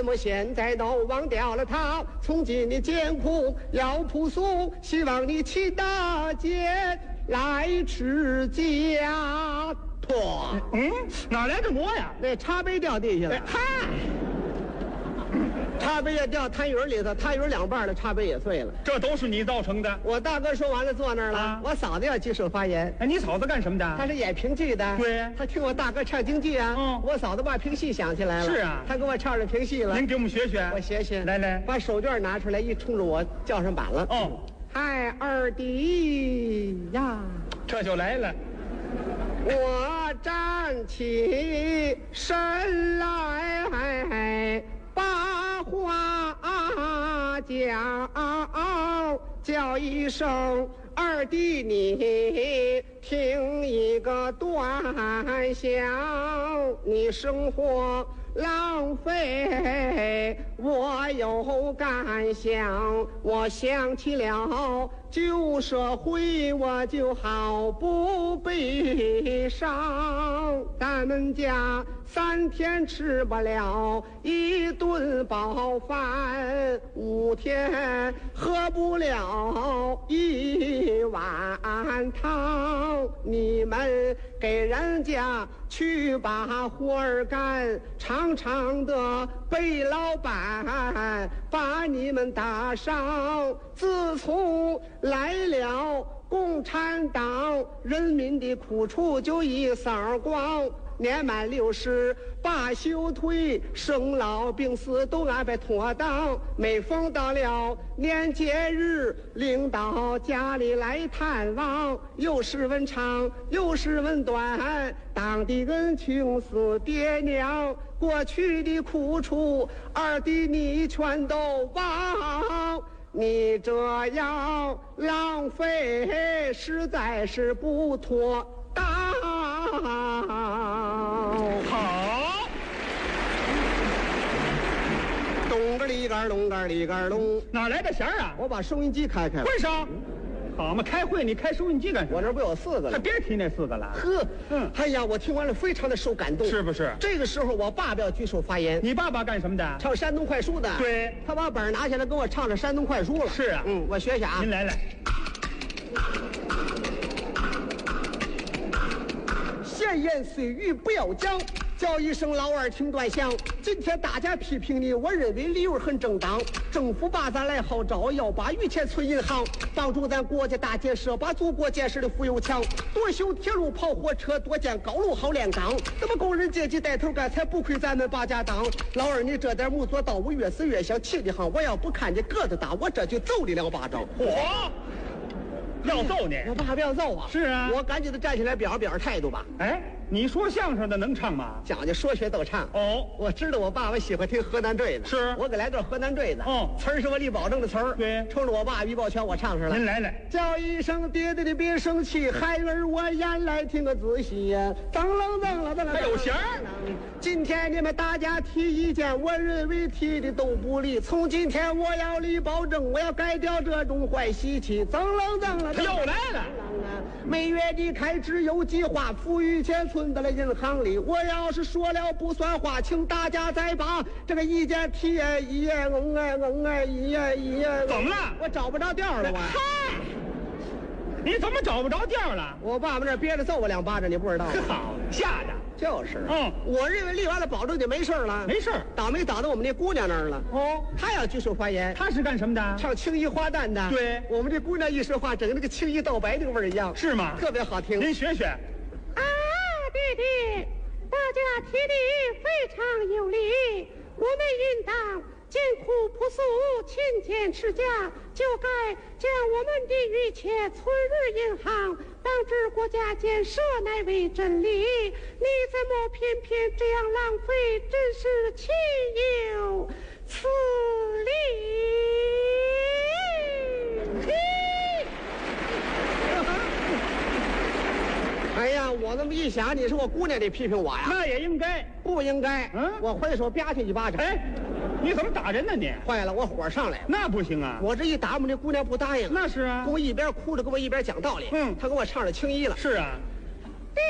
么现在都忘掉了他？从今你艰苦要朴素，希望你齐大街来持家托。 哪来的馍呀？ 那茶杯掉地下了。 嗨， 茶杯也掉痰盂里头，痰盂两半了，茶杯也碎了。 这都是你造成的。 我大哥说完了，坐那儿了。 啊我嫂子要举手发言。 哎，你嫂子干什么的？ 她是演评剧的。 对， 她听我大哥唱京剧啊。我嫂子把评戏想起来了。 是啊， 她给我唱着评戏了。 您给我们学学。 我学学。 来， 把手绢拿出来，一冲着我叫上板了。嗨，二弟呀， 这就来了。 我站起身来，把话叫一声，二弟你听一个端详，你生活浪费，我有感想。我想起了旧社会，我就毫不悲伤。咱们家3天吃不了一顿饱饭，5天喝不了一碗汤。你们给人家去把活儿干，常常的被老板把你们打伤。自从来了共产党，人民的苦楚就一扫光。年满60把休退，生老病死都安排妥当。每逢到了年节日，领导家里来探望，有时问长，有时问短，当地恩情似爹娘，过去的苦楚，二弟你全都忘。你这样浪费，实在是不妥当。 好， 咚个里个隆个里个隆， 哪来的弦儿啊？ 我把收音机开开了。 为啥？好嘛，开会你开收音机干什么？ 我这不有4个了？ 还别提那4个了。 哎呀，我听完了非常的受感动， 是不是？ 这个时候我爸爸要举手发言。 你爸爸干什么的？ 唱山东快书的。 对， 他把本拿下来跟我唱着山东快书了。 是啊， 我学学啊。 您来。 闲言碎语不要讲，叫一声老二听端详。今天大家批评你，我认为理由很正当。政府把咱来号召，要把余钱存银行，帮助咱国家大建设，把祖国建设的富又强。多修铁路跑火车，多建高楼好炼钢。那么工人阶级带头干，才不亏咱们把家当。老二你这点木做到，我越死越想气的慌。我要不看你个子大，我这就揍你2巴掌。 要揍你？ 我爸不要揍啊！ 是啊， 我赶紧的站起来表示态度吧。 哎，你说相声的能唱吗？ 讲究说学逗唱。我知道我爸爸喜欢听河南坠子， 是我给来段河南坠子。词儿是我李宝正的词儿。 对， 冲着我爸于宝全我唱上了。 您来， 叫一声爹爹的别生气，孩儿我眼来听个仔细呀，当啷当啷当啷。 还有弦儿。 今天你们大家提意见，我认为提的都不利。从今天我要立保证，我要改掉这种坏习气。当啷当啷。 他又来了。 每月的开支有计划，富裕钱存到了银行里。我要是说了不算话，请大家再把这个意见提一。怎么了？ 我找不着调了。 嗨，你怎么找不着调了？ 我爸爸那憋着揍我2巴掌，你不知道吗？ 好，吓着。 就是。我认为立完了保证就没事了。 没事， 倒霉倒到我们那姑娘那儿了。她要举手发言。 她是干什么的？ 唱青衣花旦的。 对， 我们这姑娘一说话，整个那个青衣到白那个味儿一样。 是吗？ 特别好听。 您学学。 弟弟，大家提的非常有理，我们应当艰苦朴素，勤俭持家，就该将我们的余钱存入银行，当知国家建设乃为真理。你怎么偏偏这样浪费，真是岂有此理！ 哎呀，我这么一想，你说我姑娘得批评我呀？ 那也应该。 不应该。我回手啪去1巴掌。 哎，你怎么打人呢你？ 坏了，我火上来了。 那不行啊！ 我这一打，我们这姑娘不答应。 那是啊， 跟我一边哭着，跟我一边讲道理。 她跟我唱着青衣了。 是啊。